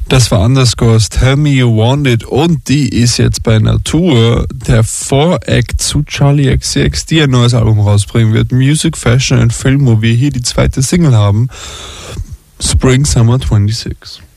Das war Underscores Tell Me You Want It und die ist jetzt bei Natur, der Voract zu Charli XCX, die ein neues Album rausbringen wird. Music, Fashion und Film, wo wir hier die zweite Single haben. Spring Summer 26.